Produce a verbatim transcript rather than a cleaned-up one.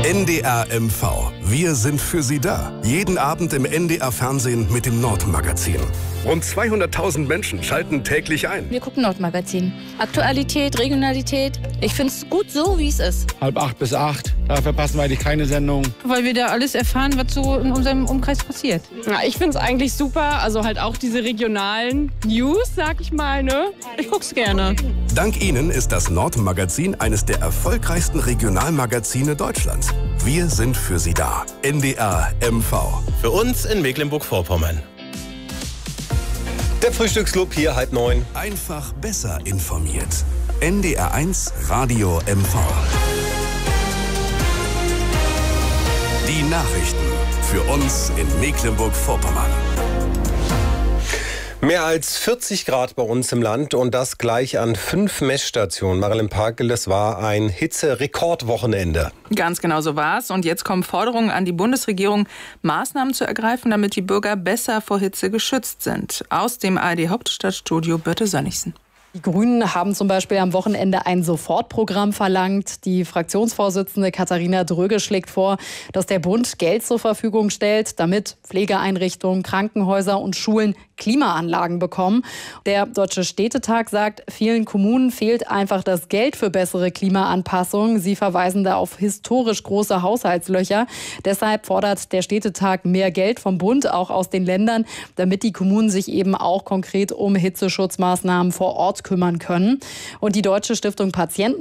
N D R M V. Wir sind für Sie da. Jeden Abend im N D R-Fernsehen mit dem Nord-Magazin. Rund zweihunderttausend Menschen schalten täglich ein. Wir gucken Nord-Magazin. Aktualität, Regionalität. Ich finde es gut so, wie es ist. Halb acht bis acht. Da verpassen wir eigentlich keine Sendung. Weil wir da alles erfahren, was so in unserem Umkreis passiert. Ja, ich finde es eigentlich super. Also halt auch diese regionalen News, sag ich mal, ne? Ich guck's gerne. Dank Ihnen ist das Nord-Magazin eines der erfolgreichsten Regionalmagazine Deutschlands. Wir sind für Sie da. N D R M V. Für uns in Mecklenburg-Vorpommern. Der Frühstücksclub hier halb neun. Einfach besser informiert. N D R eins Radio M V. Die Nachrichten für uns in Mecklenburg-Vorpommern. Mehr als vierzig Grad bei uns im Land und das gleich an fünf Messstationen. Marilyn Parkel, es war ein Hitze-Rekordwochenende. Ganz genau so war es. Und jetzt kommen Forderungen an die Bundesregierung, Maßnahmen zu ergreifen, damit die Bürger besser vor Hitze geschützt sind. Aus dem A R D-Hauptstadtstudio Birte Sönnigsen. Die Grünen haben zum Beispiel am Wochenende ein Sofortprogramm verlangt. Die Fraktionsvorsitzende Katharina Dröge schlägt vor, dass der Bund Geld zur Verfügung stellt, damit Pflegeeinrichtungen, Krankenhäuser und Schulen Klimaanlagen bekommen. Der Deutsche Städtetag sagt, vielen Kommunen fehlt einfach das Geld für bessere Klimaanpassung. Sie verweisen da auf historisch große Haushaltslöcher. Deshalb fordert der Städtetag mehr Geld vom Bund, auch aus den Ländern, damit die Kommunen sich eben auch konkret um Hitzeschutzmaßnahmen vor Ort kümmern können. Und die Deutsche Stiftung Patienten